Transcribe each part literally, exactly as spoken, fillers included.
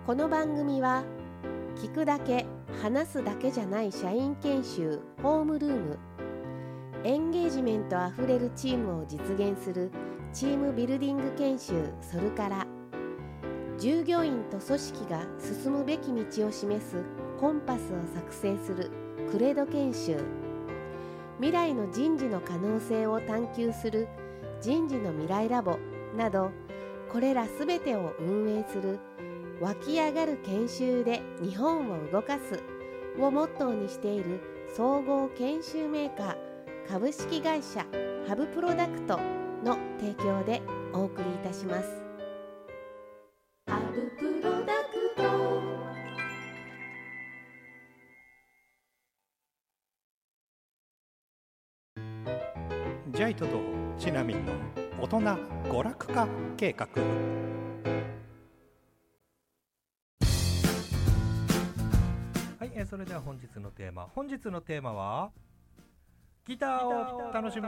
この番組は聞くだけ話すだけじゃない社員研修ホームルーム、エンゲージメントあふれるチームを実現するチームビルディング研修ソルカラ、従業員と組織が進むべき道を示すコンパスを作成するクレド研修、未来の人事の可能性を探求する人事の未来ラボなど、これらすべてを運営する湧き上がる研修で日本を動かすをモットーにしている総合研修メーカー株式会社ハブプロダクトの提供でお送りいたします。ハブプロダクト。 ジャイトとチナミンの大人娯楽化計画。はい、えー、それでは本日のテーマ本日のテーマはギターを楽しむ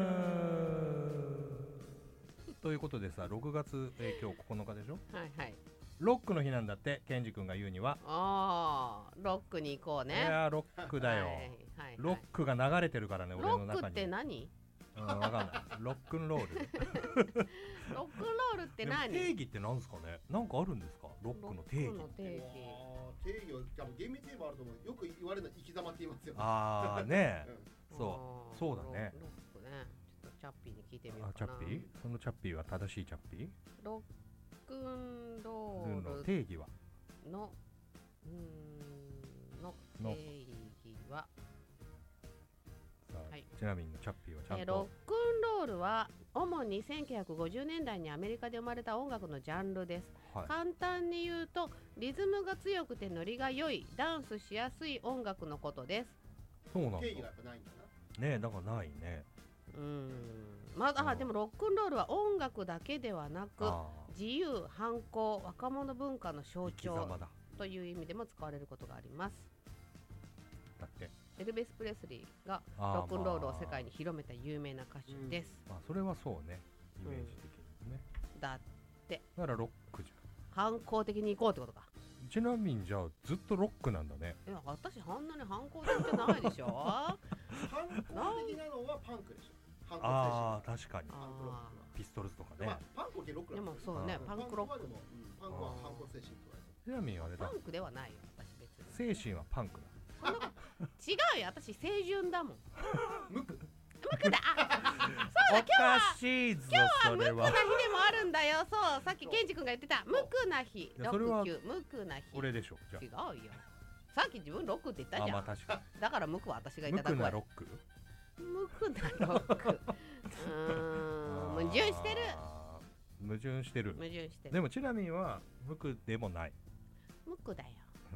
ということでさ、ろくがつ、えー、今日ここのかでしょ。 はいはい。 ロックの日なんだって。ケンジ君が言うには、 あー、ロックに行こうね。 いやーロックだよ、はいはいはい、ロックが流れてるからね、俺の中に。ロックって何？うん、わかんない。ロックンロールロックンロールって何？定義って何ですかね。なんかあるんですか、ロックの定義。ロックの定義、 定義は多分厳密に言えばあると思う。よく言われるのは生き様って言いますよ。 ああね、うん、そうそうだね。 ロックね。ちょっとチャッピーに聞いてみようかな。 あ、チャッピー？そのチャッピーは正しいチャッピー？ ロックンロールの定義はのうーんの定義は、 はい、ちなみにチャッピーはちゃんと、 えー、ロックンロールは主にせんきゅうひゃくごじゅうねんだいにアメリカで生まれた音楽のジャンルです、はい、簡単に言うとリズムが強くてノリが良い、ダンスしやすい音楽のことです。 そうなんだ。 定義がやっぱないんだな。 ねえ、だからないね。 うーん、まだ、うん、でもロックンロールは音楽だけではなく自由、反抗、若者文化の象徴という意味でも使われることがあります。 だってエルビス・プレスリーがロックンロールを世界に広めた有名な歌手です。 まあ、それはそうね、イメージ的にね、 うん、だってだからロックじゃん。反抗的に行こうってことか。 ちなみにじゃあずっとロックなんだね。 いや、私あんなに反抗的じゃないでしょ反抗的なのはパンクでしょ。反抗ああ、確かに。 あピストルズとかね、 まあ、パンク系ロックなんですよ。 でもそうね、パンクロック。 パンクは反抗精神と言われて。 ちなみにあれだ、 パンクではないよ、私別に。 精神はパンクだ。 そんな違うよ、私清純だもん。 無垢無垢だ。あ、そうだ、今日はおかしいぞ、 今日は無それは垢な日でもあるんだよ。そう、さっきケンジ君が言ってた無垢な日。ロック級無垢な日。 俺でしょ。じゃあ違うよ、さっき自分ロックって言ったじゃん。 あ、まあ確かに。 だから無垢は私がいただくわ。 無垢なロック、 無垢なロック。うーん、矛盾してる。 矛盾してる。 矛盾してる。 でもちなみには無垢でもない。 無垢だよ。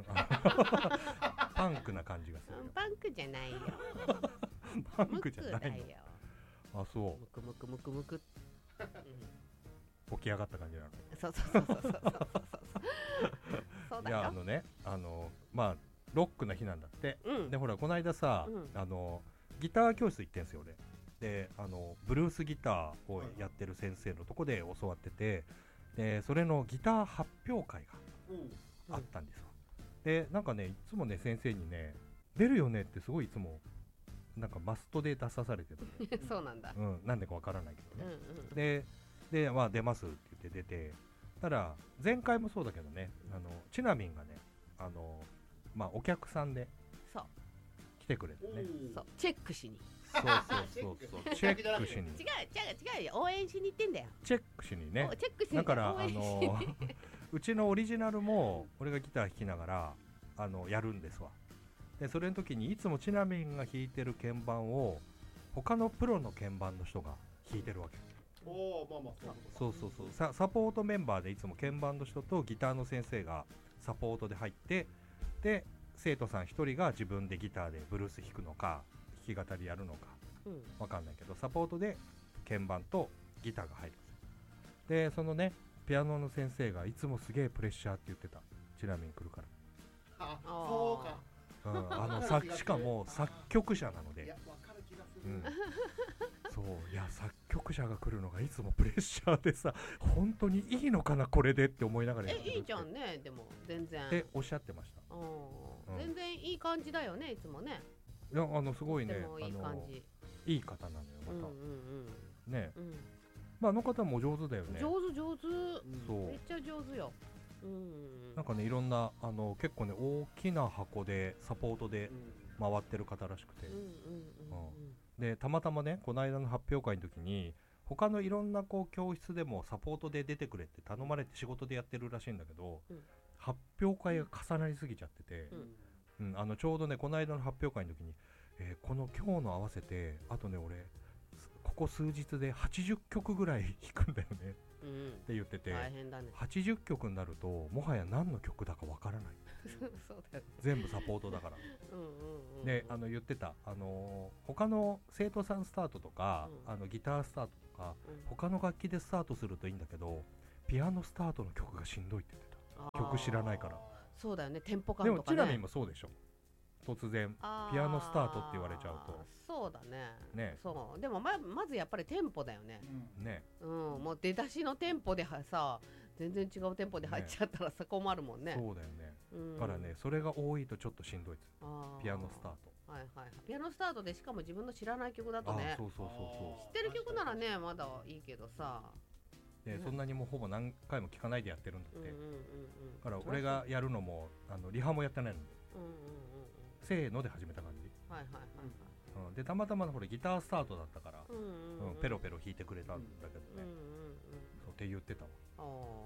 パンクな感じがするよ。 パンクじゃないよ。 パンクじゃないの。 だよ。 あ、そう。 むくむくむくむく。 起き上がった感じなの。 そうそうそうそうそうそうそうそうだよ。 いや、あのね、あのまあロックな日なんだって、 うん、 でほらこの間さ、うん、あのギター教室行ってんすよ俺。で、あのブルースギターをやってる先生のとこで教わってて、でそれのギター発表会があったんですよ。でなんかね、いつもね先生にね、出るよねってすごいいつもなんかマストで出さされててそうなんだ、 うん、なんでかわからないけどね、 うんうん、 でで、まあ、出ますって言って出て、ただ前回もそうだけどね、あのチナミンがね、あの、まあ、お客さんでそう来てくれてね、 そうチェックしに、 そうそうそうそうチェックしに、違う違う違うよ、応援しに行ってんだよ。 チェックしにね、 チェックしにだからあのうちのオリジナルも俺がギター弾きながらあのやるんですわ。でそれの時にいつもチナミンが弾いてる鍵盤を他のプロの鍵盤の人が弾いてるわけ。 おー、まあまあそうそうそう、サ、サポートメンバーでいつも鍵盤の人とギターの先生がサポートで入って、で生徒さんひとりが自分でギターでブルース弾くのか弾き語りやるのかわかんないけど、サポートで鍵盤とギターが入るんですよ。でそのねピアノの先生がいつもすげえプレッシャーって言ってた。チナミン来るから。 あ、そうか、 うん、あのさしかも作曲者なので、いや、 わかる気がする、 うん、そういや作局者が来るのがいつもプレッシャーでさ、本当にいいのかなこれでって思いながらやってるってえいいじゃんね。でも全然っておっしゃってました。 うんうん全然いい感じだよねいつもね。 いやあのすごいね、 とてもいい感じ。 いい方なのよまた、 うんうんね、 うんうんまああの方も上手だよね。 上手上手。 そうめっちゃ上手よ。うんなんかねいろんなあの結構ね大きな箱でサポートで回ってる方らしくて、 うんうんうんでたまたまねこの間の発表会の時に他のいろんなこう教室でもサポートで出てくれって頼まれて仕事でやってるらしいんだけど、 うん発表会が重なりすぎちゃってて、うんうん、あのちょうどねこの間の発表会の時に、えーこの今日の合わせてあとね俺ここ数日ではちじゅっきょくぐらい弾くんだよねうんうんって言ってて、 大変だね。 はちじゅっきょくになるともはや何の曲だかわからないそうだよ。 全部サポートだからうんうんうんであの言ってた、あのー他の生徒さんスタートとか、 うんあのギタースタートとかうん他の楽器でスタートするといいんだけどピアノスタートの曲がしんどいって言ってた。曲知らないから。 そうだよねテンポ感でとかね。 もチラミンもそうでしょ。突然あーピアノスタートって言われちゃうとそうだね。 ねそうでもままずやっぱりテンポだよね。 ねうんもう出だしのテンポではさ全然違うテンポで入っちゃったらさ困るもんね。 そうだよね。 うんだからねそれが多いとちょっとしんどいです。 あーピアノスタート。 はいはいはいピアノスタートでしかも自分の知らない曲だとねあそうそうそう知ってる曲ならねまだいいけどさ。 そう。でねそんなにもうほぼ何回も聴かないでやってるんだって。 うんうんうんうんだから俺がやるのもあのリハもやってないので、 うんうんうんうんせーので始めた感じ。 はいはいはいはいうん、でたまたまこれギタースタートだったから、 うんうんうんうんペロペロ弾いてくれたんだけどね、 うんうんうんそうって言ってたわ、 あ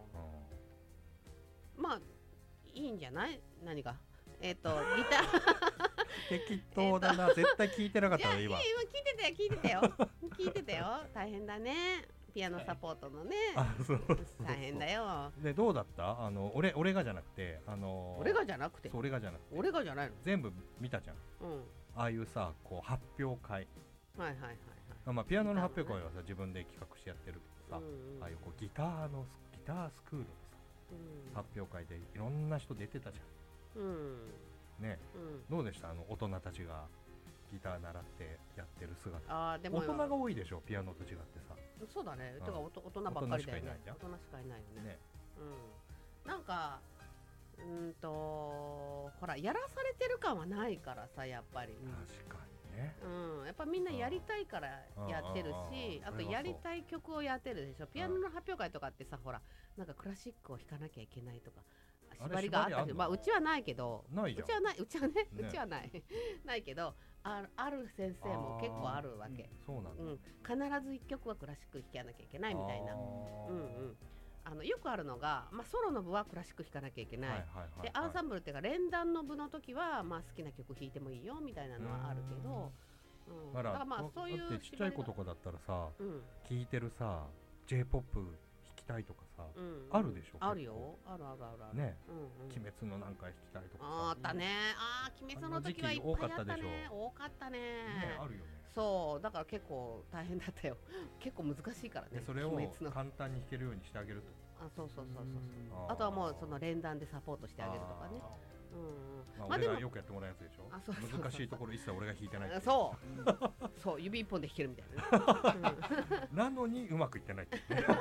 うーまあいいんじゃない何がえっ、とギターん、適当だな、絶対聞いてなかったの今いやいや今聞いてたよ聞いてたよ聞いてたよ大変だねピアノサポートのねあそうそうそう大変だよでどうだったあの俺俺がじゃなくてあのー俺がじゃなくてそう俺がじゃなくて俺がじゃないの全部見たじゃんうんああいうさこう発表会、 はいはいはいはいあまあ、ピアノの発表会はさ自分で企画してやってるけどさ、 うんうんああいうこうギターのギタースクールのさうん発表会でいろんな人出てたじうんうんゃんね。 うんどうでしたあの大人たちがギター習ってやってる姿。 あーでも大人が多いでしょピアノと違ってさそうだねうんてかおと大人ばっかりだよね大人しかいないじゃん大人しかいないよねねうんなんかうーんとほらやらされてる感はないからさやっぱり確かにねうん、やっぱみんなやりたいからやってるし、あとやりたい曲をやってるでしょ。ピアノの発表会とかってさ、ほら、なんかクラシックを弾かなきゃいけないとか、 あれ縛りがあったけど、 縛りあんのまあうちはないけど、 ないじゃんうちはない、うちはね、 ねうちはない、ないけど、あるある先生も結構あるわけ。 そうなんだ、 うん、必ず一曲はクラシック弾かなきゃいけないみたいな。 あーうんうん。あのよくあるのが、まあソロの部はクラシック弾かなきゃいけない。 はいはいはいはいでアンサンブルっていうか連弾の部の時はまあ好きな曲弾いてもいいよみたいなのはあるけど、うん、 だからだからまあそういうだってちっちゃい子とかだったらさうん聴いてるさ J-ポップ 弾きたいとかさ、 うん、 あるでしょあるよあるあるあるあるねうんうん、 鬼滅のなんか弾きたいとかさあったねあー鬼滅の時はいっぱいあったねあの時期多かったでし多かったねねあるよねそうだから結構大変だったよ結構難しいからねでそれを鬼滅の簡単に弾けるようにしてあげるとあそうそうそうそうそうあーあとはもうその連弾でサポートしてあげるとかねうんうんまあ、 まあでも俺がよくやってもらうやつでしょあそうそうそう難しいところ一切俺が弾いてないっていうそうそう指一本で弾けるみたいなね、うんなのにうまくいってないっていうね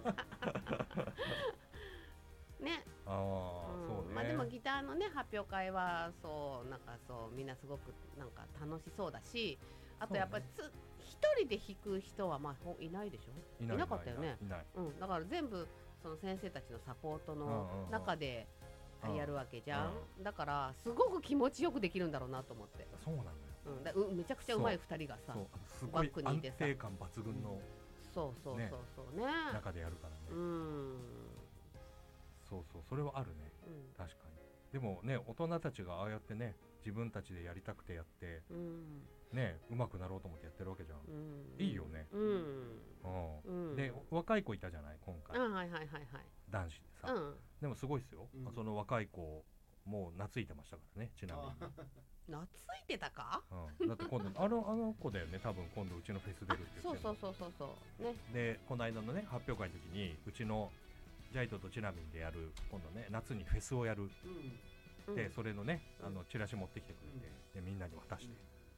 ね、 ああ、 うんそうねまあでもギターのね発表会はそうなんかそうみんなすごくなんか楽しそうだし、あとやっぱりつ一人で弾く人はまあほいないでしょ。 いないいなかったよねいないうん、だから全部その先生たちのサポートのうんうんうん中でうんやるわけじゃん。だからすごく気持ちよくできるんだろうなと思って。 そうなんだようん、だうめちゃくちゃ上手い二人がさそう、すごバい安ックにいてさ定感抜群のそうそうねそうそうね。 中でやるからうね、 ん、 そうそうそれはあるねうん確かに。でもね大人たちがああやってね自分たちでやりたくてやってうんね上手くなろうと思ってやってるわけじゃん、 うん、 いいよね。 うん、 うんうん、 で若い子いたじゃない今回、 あはいはいはいはい。 男子でさ、 うん、 でもすごいですよ、 うんその若い子もう懐いてましたからねちなみに、 懐いてたか？ うん、だって今度あのあの子だよね多分今度うちのフェス出るって言ってるそうそうそうそうそうね。 でこの間のね発表会の時にうちのジャイトとチナミンでやる今度ね夏にフェスをやるうんで、それのねうんあのチラシ持ってきてくれて、でみんなに渡して、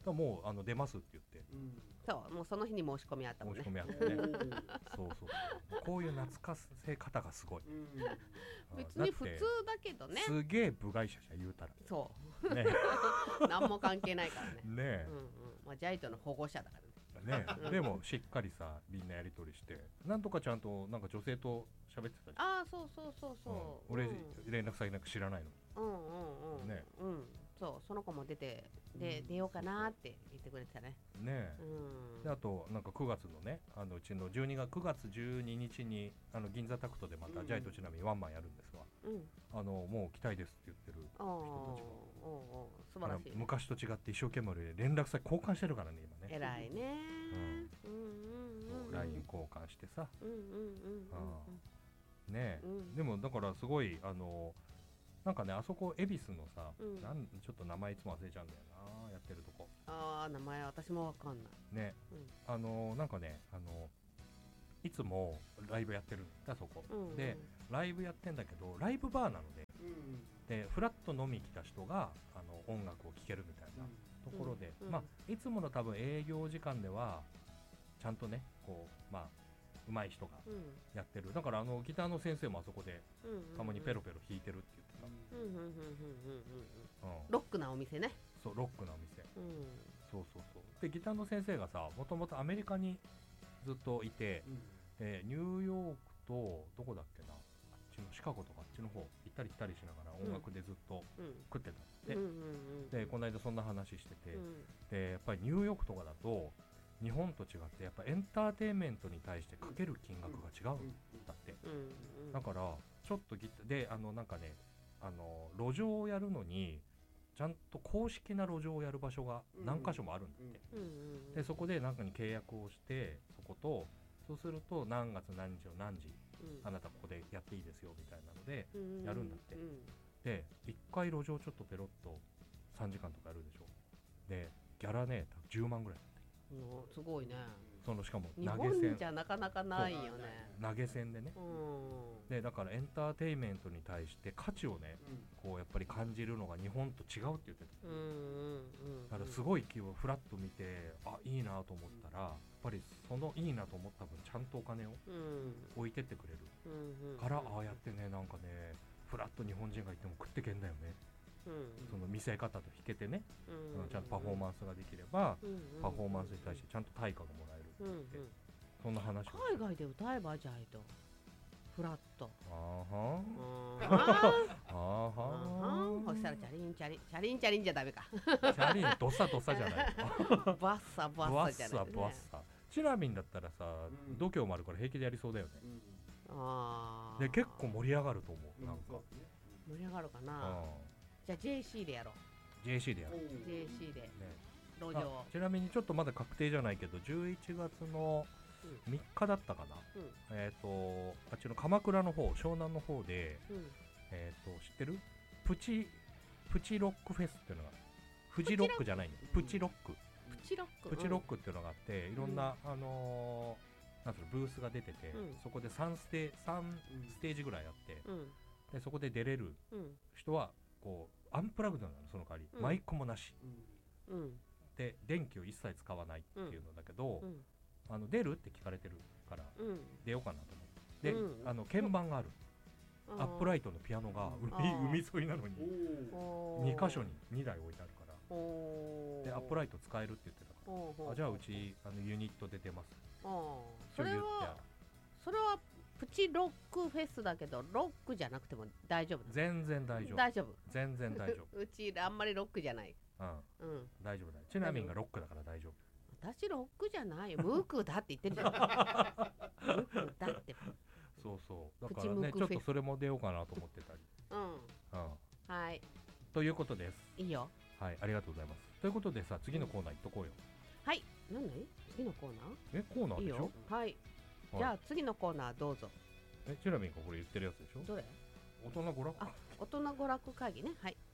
らもうあの出ますって言ってうんそう、もうその日に申し込みあったもんね申し込。みあってねそうそうそうこういう懐かせ方がすごい、 うんうん別に普通だけどね。 すげえ部外者じゃ言うたらそねう。何も関係ないからね。 ねうんうん。まあジャイトの保護者だからね。 ねうんでもしっかりさみんなやり取りしてなんとかちゃんとなんか女性と喋ってたじゃん、 ああ、そうそうそうそう。 うん俺、 うん連絡先なんか知らないのうんうんうん。 ねうん。そう、その子も出て、で、 うん出ようかなって言ってくれてたね。 ねうん。 であとなんかくがつのねあのうちのじゅうにがつくがつじゅうににちにあの銀座タクトでまたジャイとちなみにワンマンやるんですわ、 うん。 あのもう来たいですって言ってるああ、 人たちがおうおう素晴あのらしいね。 昔と違って一生懸命俺連絡先交換してるからね今ね、 偉いね。 ううんうんそううんうん。 ライン交換してさうんうんうんねうんうん。 でもだからすごいあのなんかねあそこ恵比寿のさ、 うんなんちょっと名前いつも忘れちゃうんだよなやってるとこああ、名前私もわかんない。 ねうんあのなんかねあのいつもライブやってるんだそこ、 うんうん。 でライブやってんだけどライブバーなのでうんでフラッと飲み来た人があの音楽を聴けるみたいなところで、 うんうんまあいつもの多分営業時間ではちゃんとねこうまあ上手い人がうんやってるだからあのギターの先生もあそこでうんうんうん。 たまにペロペロ弾いてるって言ってうんうんうんうんうんうん。 た、うんロックなお店ね。 そうロックなお店うん。 そうそうそうでギターの先生がさもともとアメリカにずっといてうんでニューヨークとどこだっけなあっちのシカゴとかあっちの方行ったり来たりしながら音楽でずっとうん。 食ってたんで、 うんうんうん。 でこの間そんな話してて、 うんでやっぱりニューヨークとかだと日本と違ってやっぱエンターテインメントに対してかける金額が違うんだって、 うんうん。 だからちょっとギターであのなんかねあの路上をやるのにちゃんと公式な路上をやる場所が何箇所もあるんだって、 うんうん。 でそこでなんかに契約をしてそことそうすると何月何日の何時うんあなたここでやっていいですよみたいなのでうんやるんだってうんでいっかい路上ちょっとペロッとさんじかんとかやるでしょでギャラね多分じゅうまんぐらいもうすごいね。 そのしかも日投げ銭本じゃなかなかないよね。 投げ銭でねうん。 でだからエンターテインメントに対して価値をねこうやっぱり感じるのが日本と違うって言ってたうんうんうん。 だからすごい気をフラッと見てあいいなと思ったらやっぱりそのいいなと思った分ちゃんとお金をうん置いてってくれるうんうん。 からああやってねなんかねフラッと日本人がいても食ってけんだよねうんその見せ方と弾けてね、 うんうんちゃんとパフォーマンスができればうんうんパフォーマンスに対してちゃんと対価がもらえるうんうん。 そんな話を海外で歌えばじゃいと。フラット。 あーはうん。 ーあーはうん。そしたらチャリンチャリンチャリンチャリンじゃダメか。 ーチャリンドサドサじゃないのバッサバブワッッサじゃないサブワッサチラミンだったらさうん度胸もあるから平気でやりそうだよねああ。 で結構盛り上がると思うなんか盛り上がるかな。 うんじゃあ ジェーシー でやろう。 ジェーシー でやるジェーシー でね路上。 あちなみにちょっとまだ確定じゃないけどじゅういちがつのみっかだったかな、 うんえっ、とあっちの鎌倉の方湘南の方でうん。 えっ、と知ってるプチプチロックフェスっていうのがフジロックじゃないのプチロックプチロック。 プチロックっていうのがあっていろんな、あのーなんつうのブースが出てて、 うんそこでさんステさんステージぐらいあってうんでそこで出れるうん人はこうアンプラグドなのその代わり、 うんマイクもなしうんで電気を一切使わないっていうのだけど、 うんあの出るって聞かれてるからうん。 出ようかなと思ってで、 うんあの鍵盤があるアップライトのピアノが海あー海沿いなのにおーに箇所ににだい置いてあるからおーでアップライト使えるって言ってたかほうほうらあじゃあうちあのユニットで出ますあーそれ一応言ってあはるそれはプチロックフェスだけどロックじゃなくても大丈夫なの全然大丈夫大丈夫全然大丈うちあんまりロックじゃない夫うんうん大丈夫だよちなみにがロックだから大丈夫私ロックじゃないよムークだって言ってるじゃんムークだってそうそうだプからねチムクフェスちょっとそれも出ようかなと思ってたりうんうんはいということですいいよはいありがとうございますということでさ次のコーナー行っとこうよはい何次のコーナえコーナーーいいよでしょはいはいじゃあ次のコーナーどうぞえちなみにこれ言ってるやつでしょどれ大人娯楽あ大人娯楽会議ねはい